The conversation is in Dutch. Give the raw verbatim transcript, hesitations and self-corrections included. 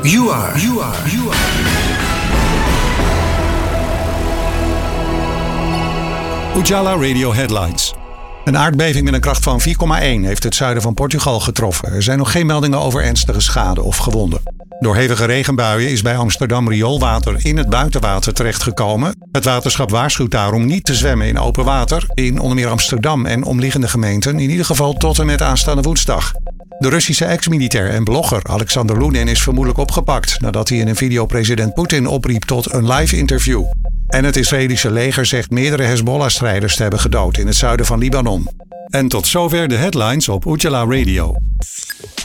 You are. You are. You are. Ujala Radio Headlines. Een aardbeving met een kracht van vier komma één heeft het zuiden van Portugal getroffen. Er zijn nog geen meldingen over ernstige schade of gewonden. Door hevige regenbuien is bij Amsterdam rioolwater in het buitenwater terechtgekomen. Het waterschap waarschuwt daarom niet te zwemmen in open water. In onder meer Amsterdam en omliggende gemeenten, in ieder geval tot en met aanstaande woensdag. De Russische ex-militair en blogger Alexander Lunin is vermoedelijk opgepakt nadat hij in een video president Poetin opriep tot een live interview. En het Israëlische leger zegt meerdere Hezbollah-strijders te hebben gedood in het zuiden van Libanon. En tot zover de headlines op Ujala Radio.